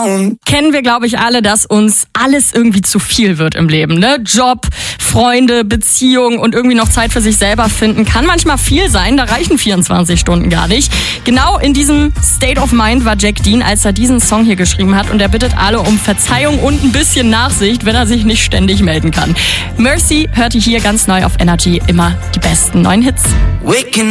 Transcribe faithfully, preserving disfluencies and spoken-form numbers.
down. Kennen wir, glaube ich, alle, dass uns alles irgendwie zu viel wird im Leben, ne? Job, Freunde, Beziehung und irgendwie noch Zeit für sich selber finden kann manchmal viel sein, da reichen vierundzwanzig Stunden gar nicht. Genau in diesem State of Mind war Jack Dean, als er diesen Song hier geschrieben hat, und er bittet alle um Verzeihung und ein bisschen Nachsicht, wenn er sich nicht ständig melden kann. Mercy hört ihr hier ganz neu auf Energy, immer die besten neuen Hits.